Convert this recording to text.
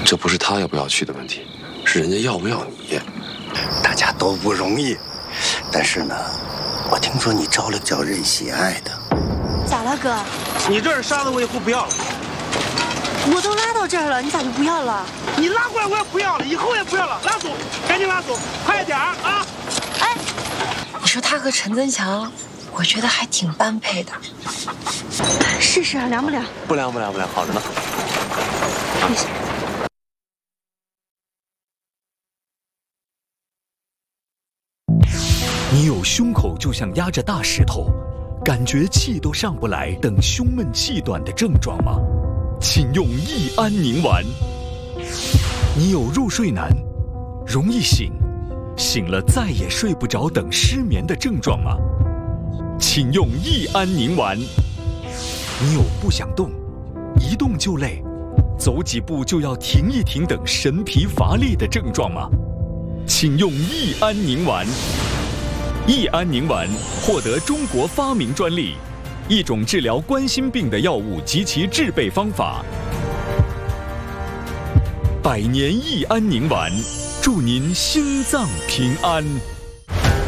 这不是他要不要去的问题，是人家要不要你。 大家都不容易，但是呢，我听说你招了叫任喜爱的。 咋了，哥？ 你这儿沙子我以后不要了。 我都拉到这儿了，你咋就不要了？ 你拉过来我也不要了，以后也不要了，拉走，赶紧拉走，快点儿啊！ 哎，你说他和陈增强，我觉得还挺般配的。试试啊，凉不凉？ 不凉不凉不凉，好着呢。 谢谢。 你有胸口就像压着大石头，感觉气都上不来等胸闷气短的症状吗？请用益安宁丸。你有入睡难、容易醒、醒了再也睡不着等失眠的症状吗？请用益安宁丸。你有不想动、一动就累、走几步就要停一停等神疲乏力的症状吗？请用益安宁丸。益安宁丸获得中国发明专利，一种治疗冠心病的药物及其制备方法。百年益安宁丸，祝您心脏平安。